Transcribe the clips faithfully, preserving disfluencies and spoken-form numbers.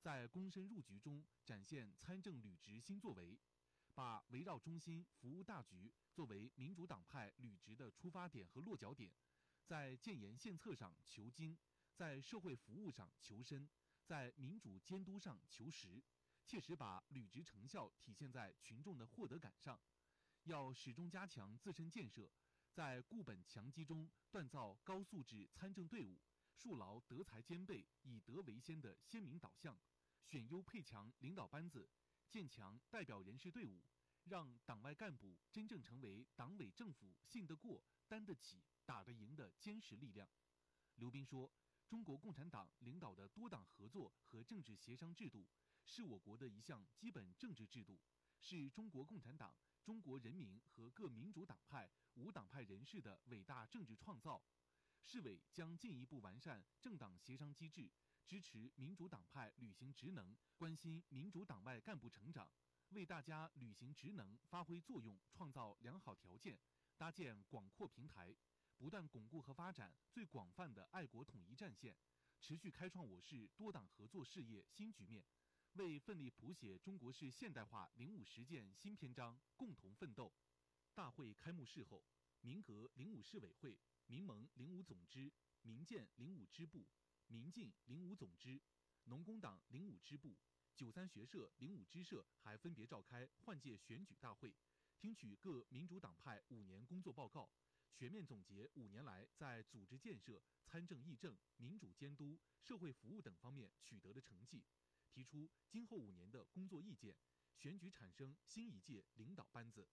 在躬身入局中展现参政履职新作为，把围绕中心服务大局作为民主党派履职的出发点和落脚点，在建言献策上求精，在社会服务上求深，在民主监督上求实，切实把履职成效体现在群众的获得感上。要始终加强自身建设，在固本强基中锻造高素质参政队伍，树牢德才兼备、以德为先的鲜明导向，选优配强领导班子，建强代表人事队伍，让党外干部真正成为党委政府信得过、担得起、打得赢的坚实力量。刘斌说，中国共产党领导的多党合作和政治协商制度，是我国的一项基本政治制度，是中国共产党、中国人民和各民主党派、无党派人士的伟大政治创造。市委将进一步完善政党协商机制，支持民主党派履行职能，关心民主党外干部成长，为大家履行职能发挥作用创造良好条件，搭建广阔平台，不断巩固和发展最广泛的爱国统一战线，持续开创我市多党合作事业新局面，为奋力谱写中国式现代化“零五”实践新篇章共同奋斗。大会开幕式后，民革“零五”市委会、民盟“零五”总支、民建“零五”支部、民进“零五”总支、农工党“零五”支部、九三学社“零五”支社还分别召开换届选举大会，听取各民主党派五年工作报告，全面总结五年来在组织建设、参政议政、民主监督、社会服务等方面取得的成绩，提出今后五年的工作意见，选举产生新一届领导班子。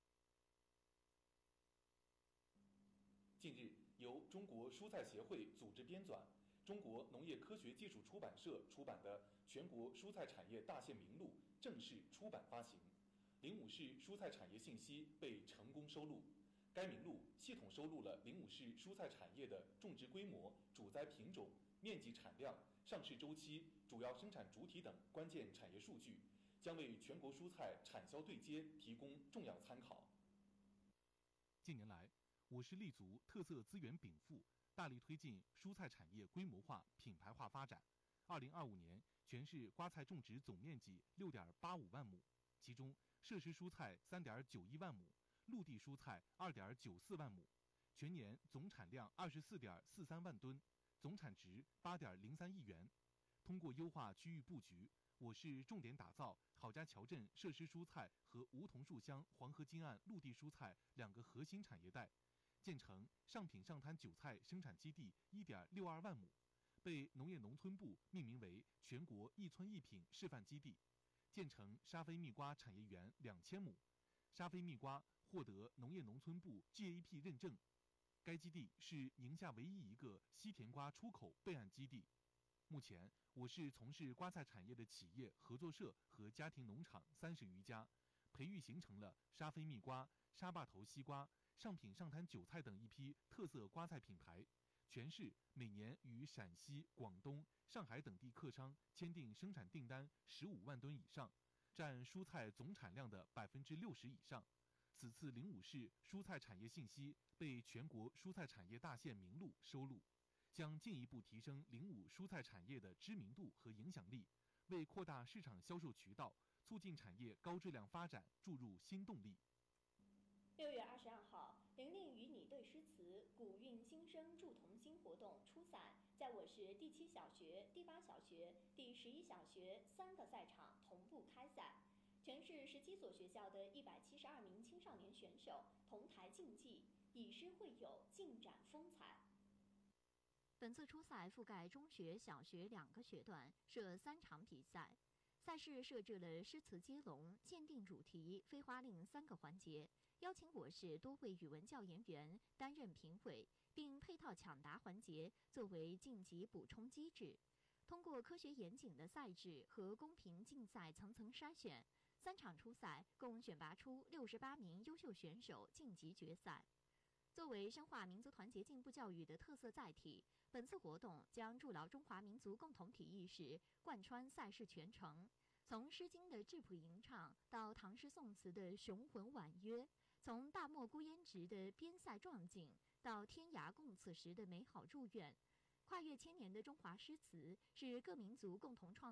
近日，由中国蔬菜协会组织编纂、中国农业科学技术出版社出版的《全国蔬菜产业大县名录》正式出版发行，零五市蔬菜产业信息被成功收录。该名录系统收录了零五市蔬菜产业的种植规模、主栽品种、面积、产量、上市周期、主要生产主体等关键产业数据，将为全国蔬菜产销对接提供重要参考。 近年来，我市立足特色资源禀赋，大力推进蔬菜产业规模化、品牌化发展。二零二五年，全市瓜菜种植总面积六点八五万亩，其中设施蔬菜三点九一万亩，陆地蔬菜二点九四万亩，全年总产量二十四点四三万吨，总产值八点零三亿元。通过优化区域布局，我市重点打造郝家桥镇设施蔬菜和梧桐树乡黄河金岸陆地蔬菜两个核心产业带，建成上品上滩韭菜生产基地一点六二万亩，被农业农村部命名为全国一村一品示范基地，建成沙非蜜瓜产业园两千亩，沙非蜜瓜获得农业农村部 G A P 认证。该基地是宁夏唯一一个西甜瓜出口备案基地。目前，我市从事瓜菜产业的企业、合作社和家庭农场三十余家，培育形成了沙非蜜瓜、沙坝头西瓜、上品上滩韭菜等一批特色瓜菜品牌。全市每年与陕西、广东、上海等地客商签订生产订单十五万吨以上，占蔬菜总产量的百分之六十以上。此次零五市蔬菜产业信息被全国蔬菜产业大县名录收录，将进一步提升零五蔬菜产业的知名度和影响力，为扩大市场销售渠道、促进产业高质量发展注入新动力。 六月二十二号，玲玲与你对诗词古韵新生铸童心活动初赛，在我市第七小学、第八小学、第十一小学三个赛场同步开赛。全市十七所学校的一百七十二名青少年选手同台竞技，以诗会友，尽展风采。 本次初赛覆盖中学、小学两个学段，设三场比赛。赛事设置了诗词接龙、鉴定主题、飞花令三个环节，邀请我市多位语文教研员担任评委，并配套抢答环节作为晋级补充机制。通过科学严谨的赛制和公平竞赛层层筛选，三场初赛共选拔出六十八名优秀选手晋级决赛。作为深化民族团结进步教育的特色载体，本次活动将筑牢中华民族共同体意识，贯穿赛事全程。从《诗经》的质朴吟唱到唐诗宋词的雄浑婉约，从大漠孤烟直的边塞壮景到天涯共此时的美好祝愿，跨越千年的中华诗词是各民族共同创